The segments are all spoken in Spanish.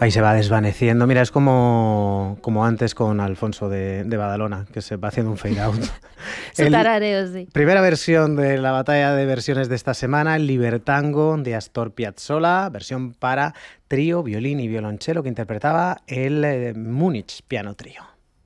Ahí se va desvaneciendo. Mira, es como antes con Alfonso de Badalona, que se va haciendo un fade out. Su tarareo, sí. Primera versión de la batalla de versiones de esta semana, el Libertango de Astor Piazzolla, versión para trío, violín y violonchelo, que interpretaba el Múnich Piano Trío.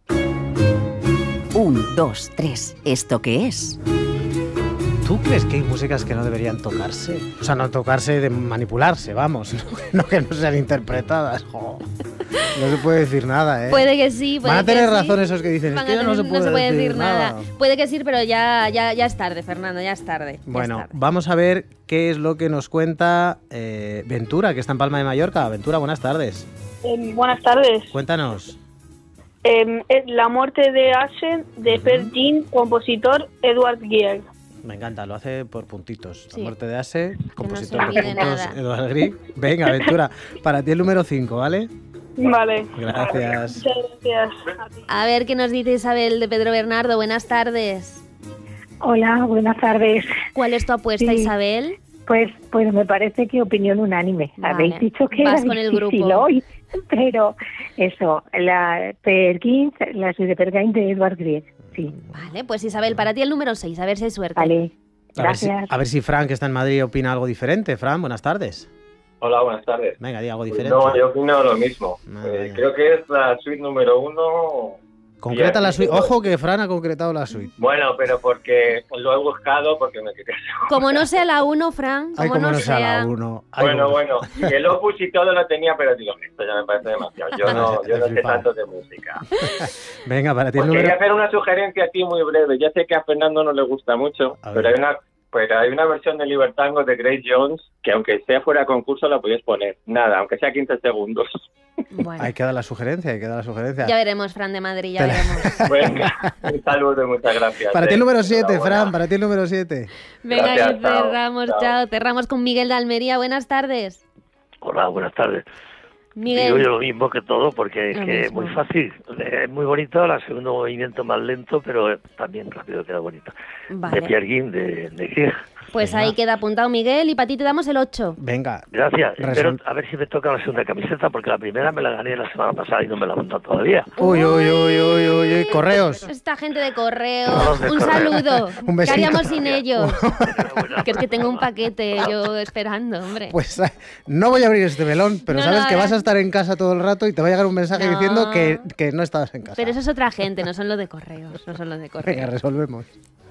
1, 2, 3. ¿Esto qué es? ¿Tú crees que hay músicas que no deberían tocarse? O sea, no tocarse de manipularse, vamos. No que no sean interpretadas. Jo. No se puede decir nada, ¿eh? Puede que sí, puede Van a que tener sí. razón esos que dicen, es que no se puede decir nada. Puede que sí, pero ya es tarde, Fernando, ya es tarde. Bueno, es tarde. Vamos a ver qué es lo que nos cuenta Ventura, que está en Palma de Mallorca. Ventura, buenas tardes. Buenas tardes. Cuéntanos. La muerte de Asen, de Per Gin, compositor Edward Grieg. Me encanta, lo hace por puntitos. Sí. La muerte de Ase, compositor no se por olvide puntos, nada. Edward Grieg. Venga, Ventura, para ti el número 5, ¿vale? Vale. Gracias. Muchas gracias. A ver qué nos dice Isabel de Pedro Bernardo. Buenas tardes. Hola, buenas tardes. ¿Cuál es tu apuesta, Sí. Isabel? Pues me parece que opinión unánime. Vale. Habéis dicho que Vas era con el difícil grupo. hoy, pero eso, la suite de Per Gin de Edward Grieg. Sí, Vale, pues Isabel, para ti el número 6, a ver si hay suerte. vale. A ver, Gracias. a ver si Fran, que está en Madrid, opina algo diferente. Fran, buenas tardes. Hola, buenas tardes. Venga, di algo Pues diferente. no, yo opino lo mismo. Vaya. Creo que es la suite número 1. Concreta la suite. Bien. Ojo que Fran ha concretado la suite. Bueno, pero porque lo he buscado, porque me quería hacer. Como no sea la 1, Fran, Ay, como como no no sea sea. la 1. Bueno, y el Opus y todo lo tenía, pero digo, esto ya me parece demasiado. Yo no sé flipado. tanto de música. Venga, para ti el Pues número... quería hacer una sugerencia aquí muy breve. Ya sé que a Fernando no le gusta mucho, A ver. pero hay una versión de Libertango de Grace Jones que aunque sea fuera de concurso la podías poner. Nada, aunque sea 15 segundos. Bueno, Hay que dar la sugerencia, ya veremos, Fran de Madrid, ya Te la- veremos. Venga, un saludo y muchas gracias. Para ti el número 7, Enhorabuena. Fran, para ti el número 7. Venga, Gracias, y chao, cerramos, chao. chao. Cerramos con Miguel de Almería. Buenas tardes. Hola, buenas tardes. Miguel. Digo yo lo mismo que todo, porque es Lo que es mismo. muy fácil. Es muy bonito, el segundo movimiento más lento, pero también rápido queda bonito. Vale. De Pierre Guin, de Grieg. Pues ahí queda apuntado Miguel y para ti te damos el 8. Venga. Gracias. Resol- Espero a ver si me toca la segunda camiseta, porque la primera me la gané la semana pasada y no me la han mandado todavía. Uy, correos. Esta gente de correo. Todos de Un correo. saludo. Un ¿Qué besito. haríamos sin ellos? Enhorabuena. Que es que tengo un paquete yo esperando, hombre. Pues no voy a abrir este melón, pero No sabes lo que vas hagas. a estar en casa todo el rato y te va a llegar un mensaje No. diciendo que no estabas en casa. Pero eso es otra gente, no son los de correos. No son los de Venga, correos. resolvemos.